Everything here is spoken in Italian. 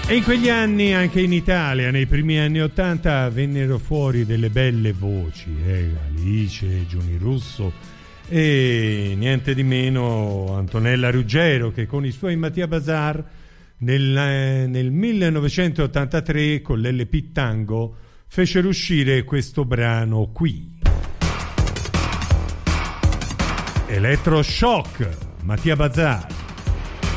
E in quegli anni, anche in Italia, nei primi anni '80, vennero fuori delle belle voci, Alice, Giuni Russo e niente di meno Antonella Ruggero, che con i suoi Mattia Bazar nel 1983 con l'LP Tango fecero uscire questo brano qui. Electroshock, Mattia Bazar.